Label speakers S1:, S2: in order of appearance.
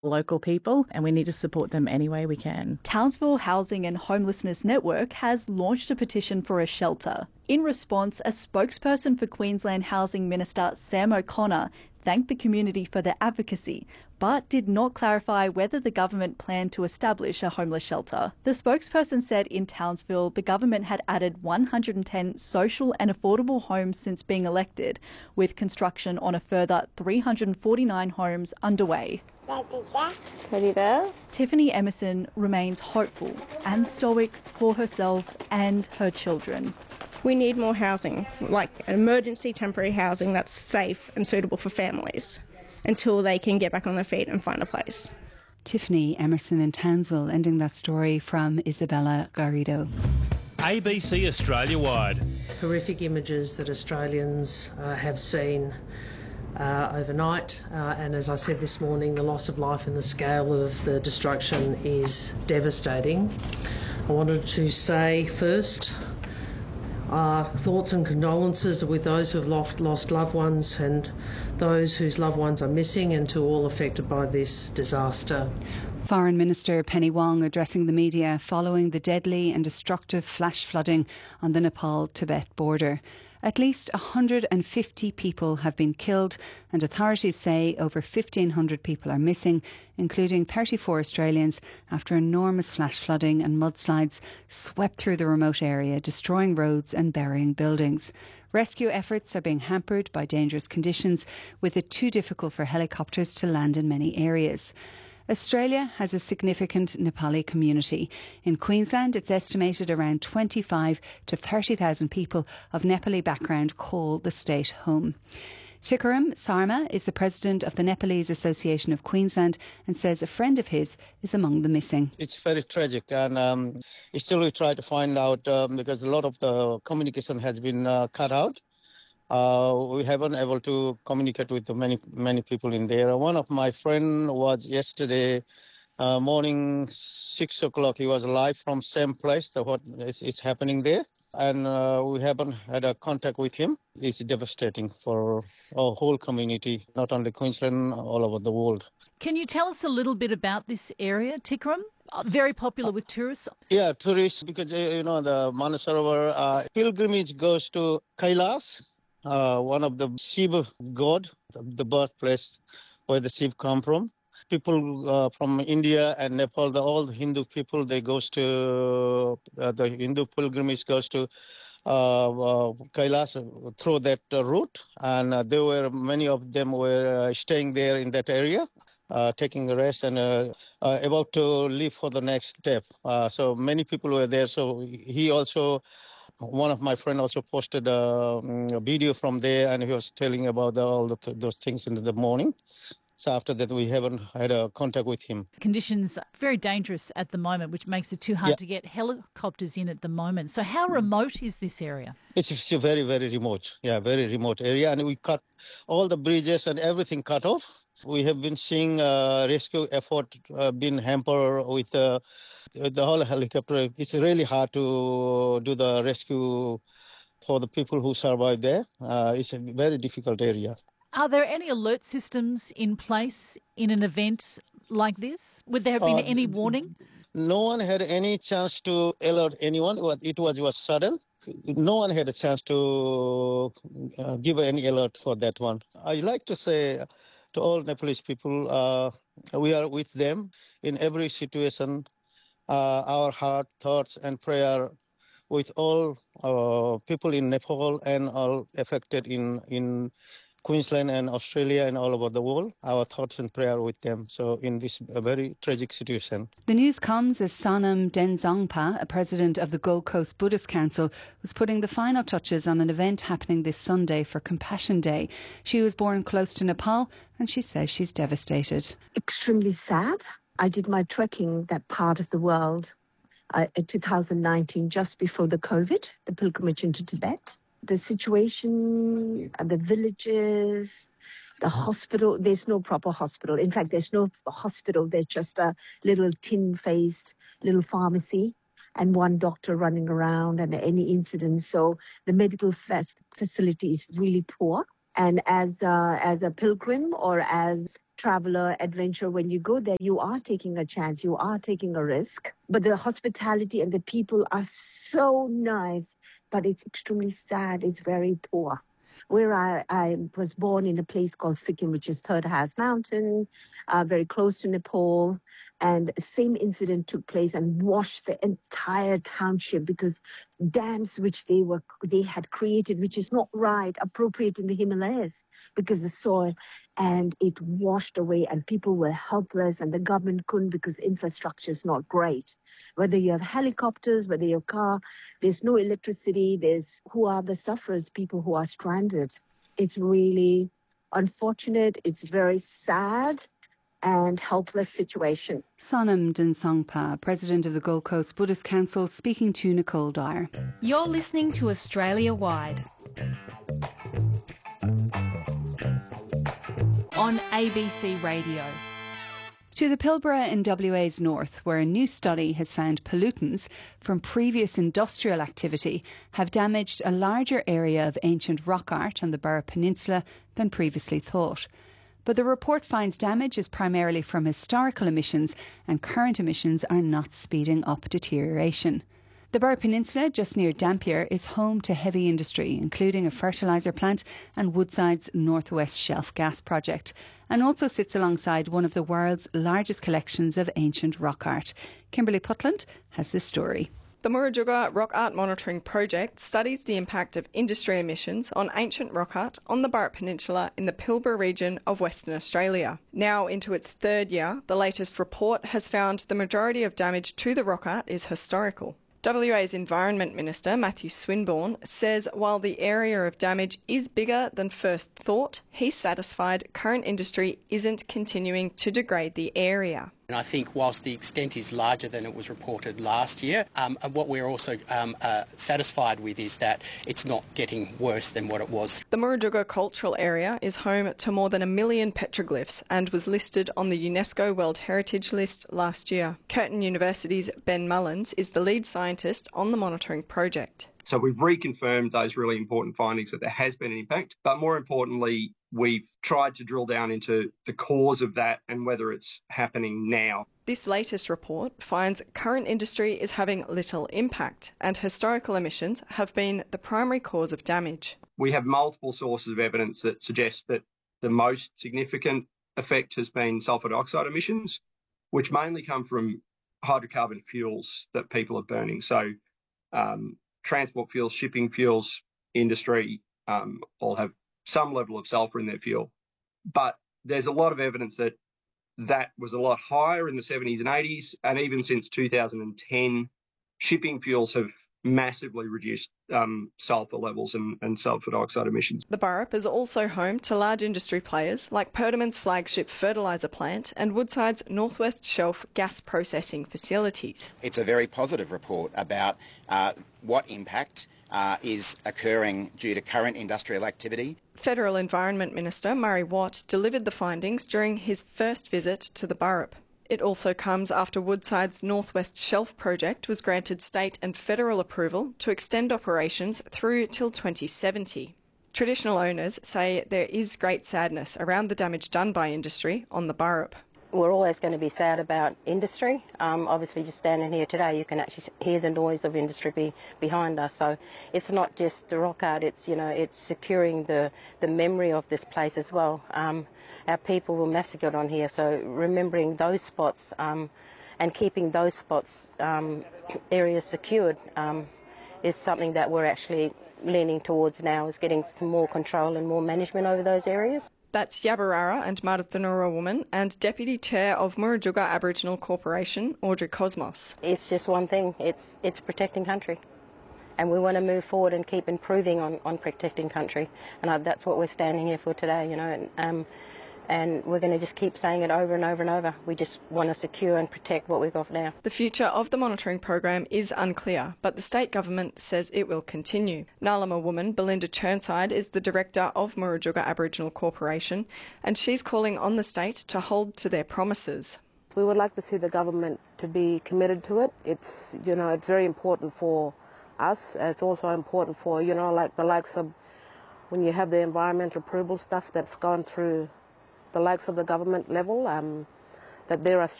S1: local people, and we need to support them any way we can.
S2: Townsville Housing and Homelessness Network has launched a petition for a shelter. In response, a spokesperson for Queensland Housing Minister Sam O'Connor thanked the community for their advocacy, but did not clarify whether the government planned to establish a homeless shelter. The spokesperson said in Townsville the government had added 110 social and affordable homes since being elected, with construction on a further 349 homes underway.
S3: Teddy there?
S2: Tiffany Emerson remains hopeful and stoic for herself and her children.
S3: We need more housing, like emergency temporary housing that's safe and suitable for families until they can get back on their feet and find a place.
S4: Tiffany Emerson in Townsville, ending that story from Isabella Garrido.
S5: ABC Australia-wide.
S6: Horrific images that Australians have seen overnight, and as I said this morning, the loss of life and the scale of the destruction is devastating. I wanted to say first, thoughts and condolences with those who have lost loved ones and those whose loved ones are missing, and to all affected by this disaster.
S4: Foreign Minister Penny Wong addressing the media following the deadly and destructive flash flooding on the Nepal-Tibet border. At least 150 people have been killed, and authorities say over 1,500 people are missing, including 34 Australians, after enormous flash flooding and mudslides swept through the remote area, destroying roads and burying buildings. Rescue efforts are being hampered by dangerous conditions, with it too difficult for helicopters to land in many areas. Australia has a significant Nepali community. In Queensland, it's estimated around 25 to 30,000 people of Nepali background call the state home. Tikaram Sarma is the president of the Nepalese Association of Queensland and says a friend of his is among the missing.
S7: It's very tragic, and still we try to find out because a lot of the communication has been cut out. We haven't able to communicate with the many people in there. One of my friend was yesterday morning 6 o'clock. He was live from same place. What is happening there, and we haven't had a contact with him. It's devastating for our whole community, not only Queensland, all over the world.
S8: Can you tell us a little bit about this area, Tikaram? Very popular with tourists.
S7: Yeah, tourists, because the Manasarovar pilgrimage goes to Kailas. One of the Shiva god, the birthplace where the Shiva come from. People from India and Nepal, all the Hindu people, they goes to the Hindu pilgrimage goes to Kailas through that route, and many of them were staying there in that area, taking a rest and about to leave for the next step. So many people were there. So he also. One of my friends also posted a video from there, and he was telling about those things in the morning. So after that, we haven't had a contact with him.
S8: Conditions are very dangerous at the moment, which makes it too hard to get helicopters in at the moment. So how remote is this area?
S7: It's a very, very remote. Yeah, very remote area. And we cut all the bridges and everything cut off. We have been seeing rescue effort being hampered with the whole helicopter. It's really hard to do the rescue for the people who survive there. It's a very difficult area.
S8: Are there any alert systems in place in an event like this? Would there have been any warning?
S7: No one had any chance to alert anyone. It was sudden. No one had a chance to give any alert for that one. I like to say to all Nepalese people, we are with them in every situation. Our heart, thoughts and prayer with all people in Nepal and all affected in Queensland and Australia and all over the world. Our thoughts and prayer with them. So in this very tragic situation.
S4: The news comes as Sonam Denzongpa, a president of the Gold Coast Buddhist Council, was putting the final touches on an event happening this Sunday for Compassion Day. She was born close to Nepal and she says she's devastated.
S9: Extremely sad. I did my trekking that part of the world in 2019, just before the COVID, the pilgrimage into Tibet. The situation, the villages, the hospital, there's no proper hospital. In fact, there's no hospital. There's just a little tin-faced little pharmacy and one doctor running around and any incidents. So the medical facility is really poor. And as a pilgrim or as traveler, adventurer, when you go there, you are taking a chance, you are taking a risk. But the hospitality and the people are so nice, but it's extremely sad. It's very poor. Where I was born in a place called Sikkim, which is Third Has Mountain, very close to Nepal. And same incident took place and washed the entire township because dams which they had created, which is not right, appropriate in the Himalayas because the soil, and it washed away and people were helpless and the government couldn't because infrastructure is not great. Whether you have helicopters, whether your car, there's no electricity, who are the sufferers? People who are stranded. It's really unfortunate. It's very sad and helpless situation.
S4: Sonam Dinsongpa, President of the Gold Coast Buddhist Council, speaking to Nicole Dyer.
S10: You're listening to Australia Wide on ABC Radio.
S4: To the Pilbara in WA's north, where a new study has found pollutants from previous industrial activity have damaged a larger area of ancient rock art on the Burrup Peninsula than previously thought. But the report finds damage is primarily from historical emissions, and current emissions are not speeding up deterioration. The Burrup Peninsula, just near Dampier, is home to heavy industry, including a fertiliser plant and Woodside's North West Shelf gas project, and also sits alongside one of the world's largest collections of ancient rock art. Kimberly Putland has this story.
S11: The Murujuga Rock Art Monitoring Project studies the impact of industry emissions on ancient rock art on the Burrup Peninsula in the Pilbara region of Western Australia. Now into its third year, the latest report has found the majority of damage to the rock art is historical. WA's Environment Minister, Matthew Swinburne, says while the area of damage is bigger than first thought, he's satisfied current industry isn't continuing to degrade the area.
S12: And I think whilst the extent is larger than it was reported last year, what we're also satisfied with is that it's not getting worse than what it was.
S11: The Murujuga Cultural Area is home to more than 1 million petroglyphs and was listed on the UNESCO World Heritage List last year. Curtin University's Ben Mullins is the lead scientist on the monitoring project.
S13: So we've reconfirmed those really important findings that there has been an impact, but more importantly, we've tried to drill down into the cause of that and whether it's happening now.
S11: This latest report finds current industry is having little impact and historical emissions have been the primary cause of damage.
S13: We have multiple sources of evidence that suggest that the most significant effect has been sulphur dioxide emissions, which mainly come from hydrocarbon fuels that people are burning. So transport fuels, shipping fuels, industry all have some level of sulphur in their fuel. But there's a lot of evidence that that was a lot higher in the 70s and 80s, and even since 2010, shipping fuels have massively reduced sulphur levels and sulphur dioxide emissions.
S11: The Burrup is also home to large industry players like Perdaman's flagship fertiliser plant and Woodside's North West Shelf gas processing facilities.
S14: It's a very positive report about what impact is occurring due to current industrial activity.
S11: Federal Environment Minister Murray Watt delivered the findings during his first visit to the Burrup. It also comes after Woodside's North West Shelf project was granted state and federal approval to extend operations through till 2070. Traditional owners say there is great sadness around the damage done by industry on the Burrup.
S15: We're always going to be sad about industry. Obviously, just standing here today, you can actually hear the noise of industry behind us. So it's not just the rock art, it's, it's securing the memory of this place as well. Our people were massacred on here, so remembering those spots and keeping those spots, areas secured, is something that we're actually leaning towards now, is getting some more control and more management over those areas.
S11: That's Yabarara and Maruthanura woman and Deputy Chair of Murujuga Aboriginal Corporation, Audrey Cosmos.
S15: It's just one thing, it's protecting country. And we want to move forward and keep improving on protecting country. And that's what we're standing here for today, and we're going to just keep saying it over and over and over. We just want to secure and protect what we've got now.
S11: The future of the monitoring program is unclear, but the state government says it will continue. Ngalama woman Belinda Churnside is the director of Murujuga Aboriginal Corporation, and she's calling on the state to hold to their promises.
S16: We would like to see the government to be committed to it. It's, it's very important for us. It's also important for, like the likes of when you have the environmental approval stuff that's gone through the likes of the government level, that there are